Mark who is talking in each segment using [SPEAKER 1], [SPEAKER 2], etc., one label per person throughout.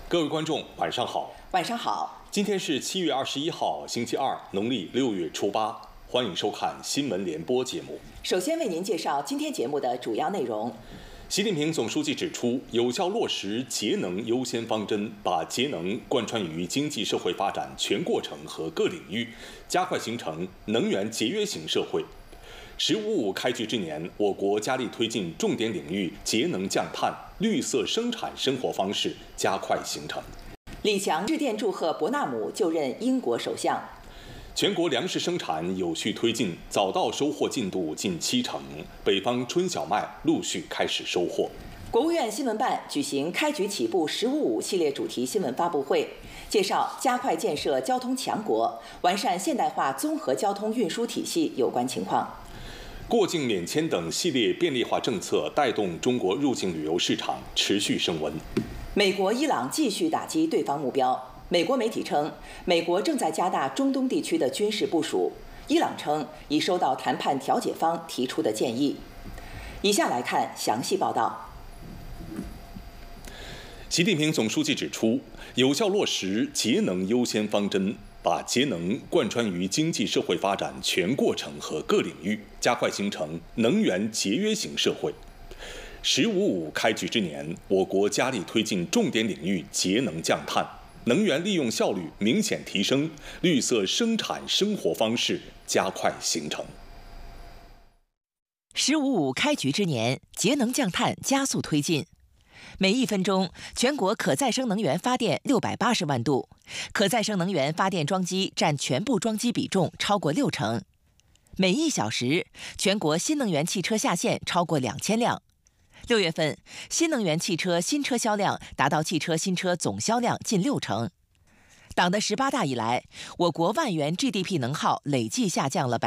[SPEAKER 1] 各位观众，晚上好。
[SPEAKER 2] 晚上好。
[SPEAKER 1] 今天是7月21号，星期二，农历6月初8。欢迎收看新闻联播节目。
[SPEAKER 2] 首先为您介绍今天节目的主要内容。
[SPEAKER 1] 习近平总书记指出，有效落实节能优先方针，把节能贯穿于经济社会发展全过程和各领域，加快形成能源节约型社会。“15+5”开局之年，我国加力推进重点领域节能降碳、绿色生产生活方式加快形成。
[SPEAKER 2] 李强致电祝贺伯纳姆就任英国首相。
[SPEAKER 1] 全国粮食生产有序推进，早稻收获进度近70%，北方春小麦陆续开始收获。
[SPEAKER 2] 国务院新闻办举行开局起步“15+5”系列主题新闻发布会，介绍加快建设交通强国、完善现代化综合交通运输体系有关情况。
[SPEAKER 1] 过境免签等系列便利化政策带动中国入境旅游市场持续升温。
[SPEAKER 2] 美国、伊朗继续打击对方目标。美国媒体称，美国正在加大中东地区的军事部署。伊朗称已收到谈判调解方提出的建议。以下来看详细报道。
[SPEAKER 1] 习近平总书记指出，有效落实节能优先方针，把节能贯穿于经济社会发展全过程和各领域，加快形成能源节约型社会。“15+5”开局之年，我国加力推进重点领域节能降碳，能源利用效率明显提升，绿色生产生活方式加快形成。
[SPEAKER 2] “15+5”开局之年，节能降碳加速推进。每1分钟，全国可再生能源发电680万度，可再生能源发电装机占全部装机比重超过60%。每1小时，全国新能源汽车下线超过2000辆。6月份，新能源汽车新车销量达到汽车新车总销量近60%。党的18大以来，我国万元 GDP 能耗累计下降了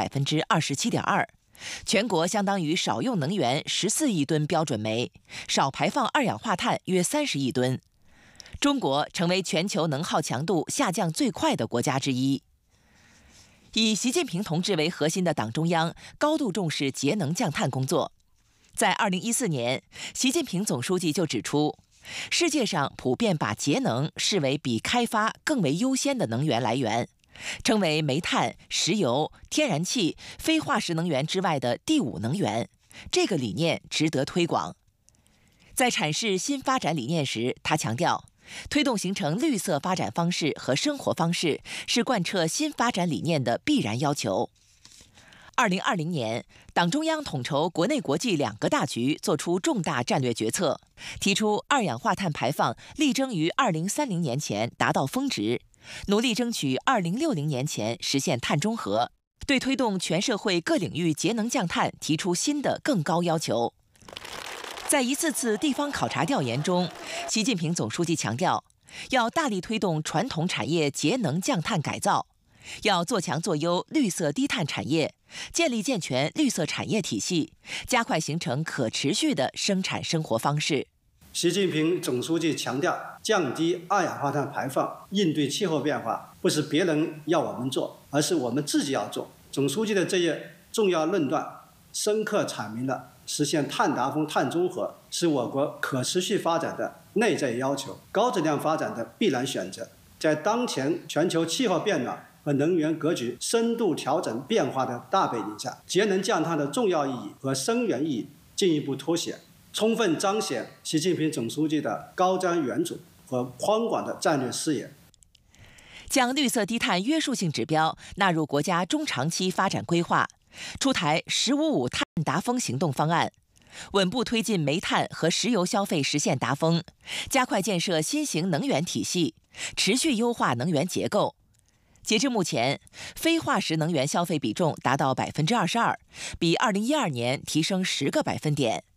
[SPEAKER 2] 27.2%，全国相当于少用能源14亿吨标准煤，少排放二氧化碳约30亿吨。中国成为全球能耗强度下降最快的国家之一。以习近平同志为核心的党中央高度重视节能降碳工作。在2014年，习近平总书记就指出，世界上普遍把节能视为比开发更为优先的能源来源，称为煤炭、石油、天然气、非化石能源之外的第5能源。这个理念值得推广。在阐释新发展理念时，他强调，推动形成绿色发展方式和生活方式是贯彻新发展理念的必然要求。2020年，党中央统筹国内国际2个大局，作出重大战略决策，提出二氧化碳排放力争于2030年前达到峰值，努力争取2060年前实现碳中和，对推动全社会各领域节能降碳提出新的更高要求。在一次次地方考察调研中，习近平总书记强调，要大力推动传统产业节能降碳改造，要做强做优绿色低碳产业，建立健全绿色产业体系，加快形成可持续的生产生活方式。
[SPEAKER 3] 习近平总书记强调，降低二氧化碳排放、应对气候变化，不是别人要我们做，而是我们自己要做。总书记的这一重要论断，深刻阐明了实现碳达峰、碳中和是我国可持续发展的内在要求，高质量发展的必然选择。在当前全球气候变暖和能源格局深度调整变化的大背景下，节能降碳的重要意义和深远意义进一步凸显，充分彰显习近平总书记的高瞻远瞩和宽广的战略视野。
[SPEAKER 2] 将绿色低碳约束性指标纳入国家中长期发展规划，出台“15+5”碳达峰行动方案，稳步推进煤炭和石油消费实现达峰，加快建设新型能源体系，持续优化能源结构。截至目前，非化石能源消费比重达到22%，比2012年提升10个百分点。